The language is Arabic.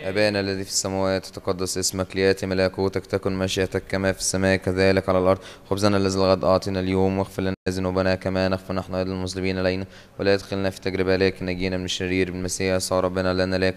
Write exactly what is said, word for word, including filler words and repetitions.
أبانا الذي في السماوات تقدس اسمك، ليأتي ملكوتك، تكن مشيئتك كما في السماء كذلك على الأرض. خبزنا الذي الغد أعطنا اليوم، واغفر لنا ذنوبنا كما نغفر نحن أيضا المذنبين إلينا، ولا يدخلنا في تجربة لكن نجينا من الشرير. بالمسيح يسوع ربنا، لنا لك